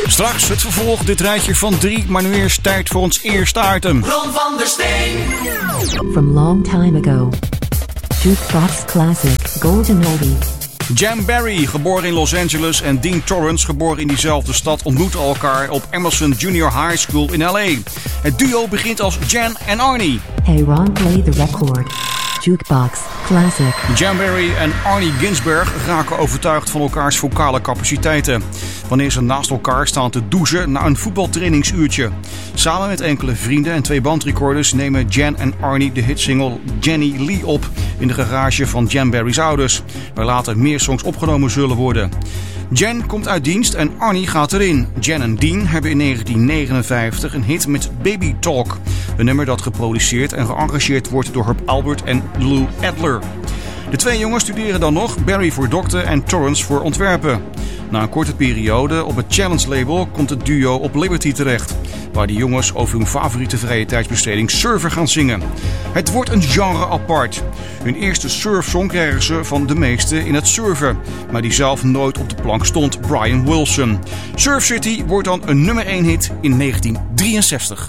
Straks het vervolg, dit rijtje van 3, maar nu eerst tijd voor ons eerste item. Ron van der Steen. From long time ago. Jukebox Classic, Golden Oldie. Jan Barry, geboren in Los Angeles, en Dean Torrance, geboren in diezelfde stad, ontmoeten elkaar op Emerson Junior High School in L.A. Het duo begint als Jan en Arnie. Hey Ron, play the record. Jukebox Classic. Jan Barry en Arnie Ginsberg raken overtuigd van elkaars vocale capaciteiten. Wanneer ze naast elkaar staan te douchen na een voetbaltrainingsuurtje. Samen met enkele vrienden en 2 bandrecorders nemen Jan en Arnie de hitsingle Jenny Lee op in de garage van Jan Barry's ouders, waar later meer songs opgenomen zullen worden. Jan komt uit dienst en Arnie gaat erin. Jan en Dean hebben in 1959 een hit met Baby Talk. Een nummer dat geproduceerd en gearrangeerd wordt door Herb Alpert en Lou Adler. De 2 jongens studeren dan nog, Barry voor dokter en Torrance voor ontwerpen. Na een korte periode op het Challenge label komt het duo op Liberty terecht, waar de jongens over hun favoriete vrije tijdsbesteding surfer gaan zingen. Het wordt een genre apart. Hun eerste surfsong krijgen ze van de meesten in het surfen, maar die zelf nooit op de plank stond, Brian Wilson. Surf City wordt dan een nummer 1 hit in 1963.